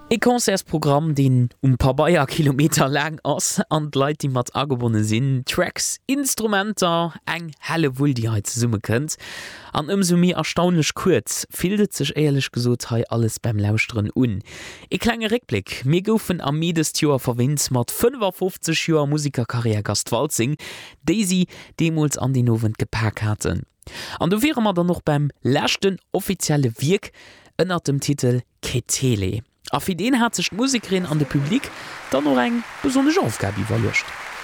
E Konzersprogramm den paar Bayer Kilometer lang ass an Leiit die mat abonne sinn, Tracks, Instrumenter eng helle Wuldiheit summe kënnt. An ëmsumi erstaunlich kurz fildet sech ehrlich gesot hei alles beim Lausren un. E klenge Rückblick, mé goufen am miest Joer verwinz mat 55 Joer Musikerkarriere Gastwalzing, Daisy demols an die Nowen gepackt hatten. An du wäre mat dann noch beim lächten offizielle Wirk ënner dem Titel Ketele. A fir den hat sech Musikerin an de Publikum dann noch eng besondere Aufgabe überlecht.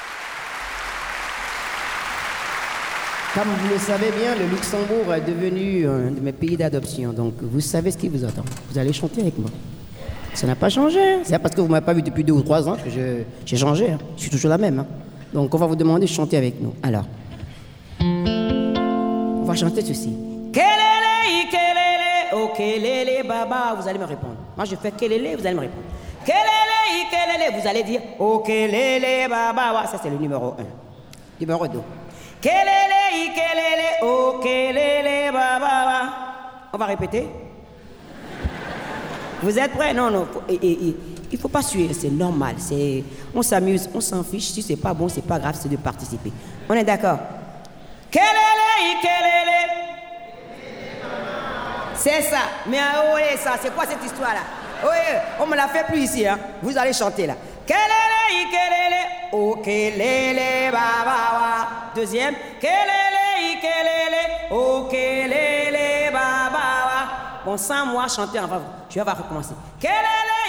Comme vous le savez bien, le Luxembourg est devenu un de mes pays d'adoption. Donc vous savez ce qui vous attend. Vous allez chanter avec moi. Ça n'a pas changé. C'est parce que vous ne m'avez pas vu depuis 2 ou 3 ans que j'ai changé. Hein. Je suis toujours la même. Hein. Donc on va vous demander de chanter avec nous. Alors, on va chanter ceci. Kelele, kelele, oh kelele, baba. Vous allez me répondre. Moi je fais kelele, vous allez me répondre. Kelele, kelele, vous allez dire oh kelele, baba. Ça c'est le numéro 1. Numéro 2. Kelele, kelele, oh kelele, baba. On va répéter. Vous êtes prêts? Non, non. Il ne faut pas suer, c'est normal. On s'amuse, on s'en fiche. Si c'est pas bon, c'est pas grave, c'est de participer. On est d'accord? Kelele, kelele. C'est ça. Mais oh, ça, c'est quoi cette histoire-là? Oh, on me l'a fait plus ici, hein. Vous allez chanter là. Kelele, kelele, oh kelele, baba. Deuxième. Kelele, kelele, oh kelele, baba. Bon, sans moi chanter, je vais recommencer. Kelele.